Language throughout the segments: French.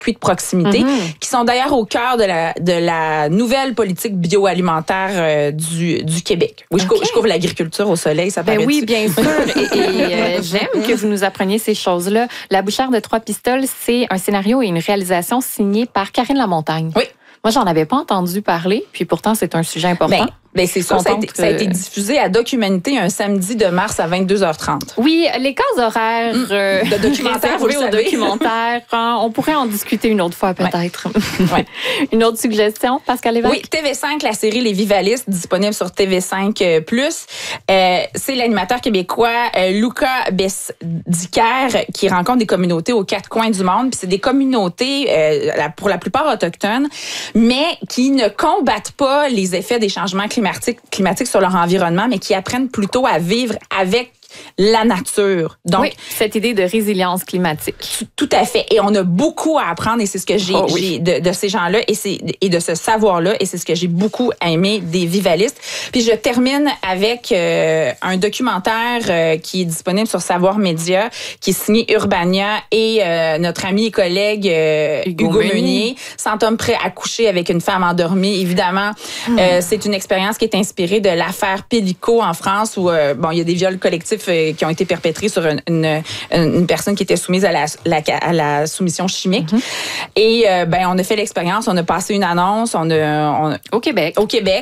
circuits de proximité, qui sont d'ailleurs au cœur de la nouvelle politique bioalimentaire du Québec. Oui, je couvre l'agriculture au soleil, ça paraît. Oui, bien sûr. Et j'aime que vous nous appreniez ces choses-là. La bouchère de Trois-Pistoles, c'est un scénario et une réalisation signée par Karine Lamontagne. Oui. Moi, j'en avais pas entendu parler, puis pourtant, c'est un sujet important. Ben c'est ça, ça a été diffusé à Documenté un samedi de mars à 22h30. Oui, les cases horaires de documentaire, vous le savez. Documentaire, on pourrait en discuter une autre fois peut-être. Ouais. Une autre suggestion, Pascal Lévesque? Oui, TV5, la série Les Vivalistes, disponible sur TV5+. C'est l'animateur québécois Luca Besdiker qui rencontre des communautés aux quatre coins du monde. Puis c'est des communautés, pour la plupart autochtones, mais qui ne combattent pas les effets des changements climatiques sur leur environnement, mais qui apprennent plutôt à vivre avec la nature. Donc, oui, cette idée de résilience climatique. Tout à fait. Et on a beaucoup à apprendre et c'est ce que j'ai de ces gens-là et de ce savoir-là et c'est ce que j'ai beaucoup aimé des Vivalistes. Puis je termine avec un documentaire qui est disponible sur Savoir Média, qui est signé Urbania et notre ami et collègue Hugo Meunier, 100 hommes prêts à coucher avec une femme endormie. Évidemment, c'est une expérience qui est inspirée de l'affaire Pélico en France où il y a des viols collectifs qui ont été perpétrés sur une personne qui était soumise à la soumission chimique. Et on a fait l'expérience, on a passé une annonce, au Québec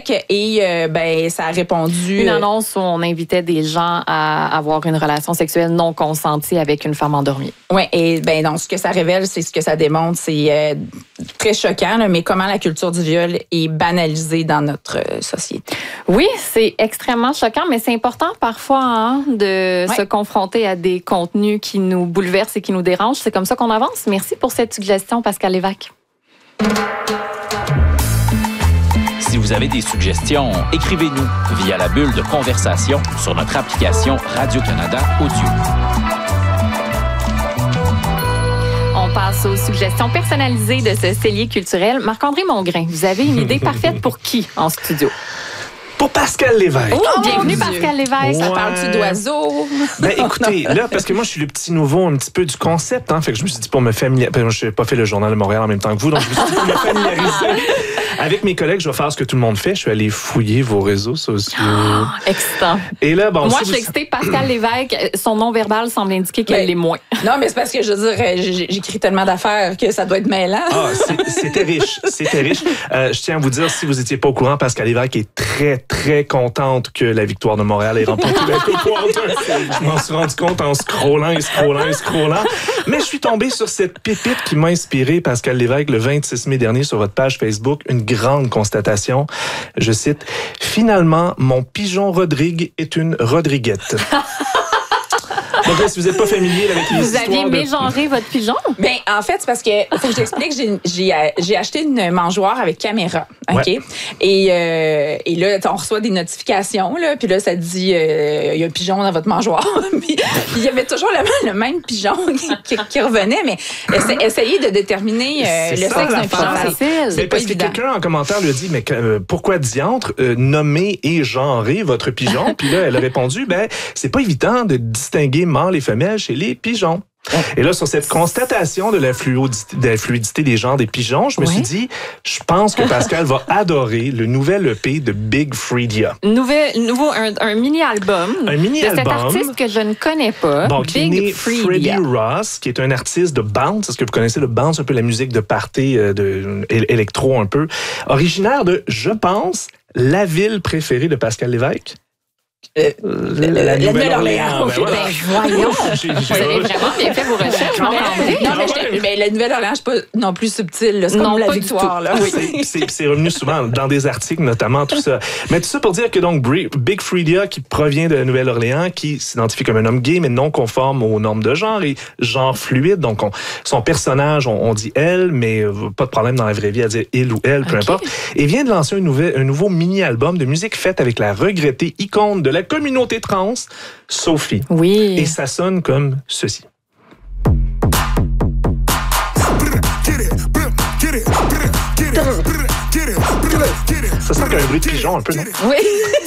et ça a répondu. Une annonce où on invitait des gens à avoir une relation sexuelle non consentie avec une femme endormie. Oui, et donc ce que ça révèle, c'est ce que ça démontre, c'est très choquant, là, mais comment la culture du viol est banalisée dans notre société. Oui, c'est extrêmement choquant, mais c'est important parfois de se confronter à des contenus qui nous bouleversent et qui nous dérangent. C'est comme ça qu'on avance. Merci pour cette suggestion, Pascal Lévesque. Si vous avez des suggestions, écrivez-nous via la bulle de conversation sur notre application Radio-Canada Audio. On passe aux suggestions personnalisées de ce cellier culturel. Marc-André Mongrain, vous avez une idée parfaite pour qui en studio? Pour Pascal Lévesque. Oh, bienvenue Pascal Lévesque. Ça parle-tu d'oiseaux? Ben écoutez, là, parce que moi, je suis le petit nouveau un petit peu du concept, fait que je me suis dit pour me familiariser. Je n'ai pas fait le Journal de Montréal en même temps que vous, donc je me suis dit pour me familiariser. Avec mes collègues, je vais faire ce que tout le monde fait. Je suis allé fouiller vos réseaux sociaux. Excitant. Et là, moi, je suis excitée. Pascal Lévesque, son nom verbal semble indiquer qu'elle l'est moins. Non, mais c'est parce que, je veux dire, j'écris tellement d'affaires que ça doit être mêlant. Ah, c'était riche. C'était riche. Je tiens à vous dire, si vous n'étiez pas au courant, Pascal Lévesque est très, très contente que la victoire de Montréal ait remporté la Coupe Walter. Je m'en suis rendu compte en scrollant. Mais je suis tombé sur cette pépite qui m'a inspiré, Pascal Lévesque, le 26 mai dernier sur votre page Facebook. Une grande constatation. Je cite, « Finalement, mon pigeon Rodrigue est une Rodriguette. » Donc là, si vous n'êtes pas familier avec les histoires... Vous aviez mégenré votre pigeon? Ben, en fait, c'est parce que faut que je t'explique, j'ai acheté une mangeoire avec caméra, OK? Ouais. Et là, on reçoit des notifications, là, puis là, ça dit, il y a un pigeon dans votre mangeoire. Puis il y avait toujours le même pigeon qui revenait, mais essayez de déterminer le sexe d'un pigeon. C'est parce que quelqu'un en commentaire lui a dit, mais pourquoi diantre nommer et genrer votre pigeon? Puis là, elle a répondu, c'est pas évident de distinguer mâles et femelles chez les pigeons. Et là, sur cette constatation de la fluidité des genres des pigeons, je me suis dit, je pense que Pascal va adorer le nouvel EP de Big Freedia. Un mini-album. Un mini-album. De cet artiste que je ne connais pas. Bon, qui est né Freddie Ross, qui est un artiste de bounce. Est-ce que vous connaissez le bounce, un peu la musique de party, électro un peu? Originaire de, je pense, la ville préférée de Pascal Lévesque. La Nouvelle-Orléans. Voyons. Vous avez vraiment bien fait vos recherches. Non, mais la Nouvelle-Orléans, je suis pas non plus subtile. C'est comme la victoire. Là. Oui. C'est revenu souvent dans des articles, notamment, tout ça. Mais tout ça pour dire que donc Big Freedia, qui provient de la Nouvelle-Orléans, qui s'identifie comme un homme gay, mais non conforme aux normes de genre et genre fluide. Donc, son personnage, on dit elle, mais pas de problème dans la vraie vie à dire il ou elle, peu importe. Et vient de lancer un nouveau mini-album de musique faite avec la regrettée icône de la communauté trans, Sophie. Oui. Et ça sonne comme ceci. Ça sonne comme un bruit de pigeon un peu, non? Oui.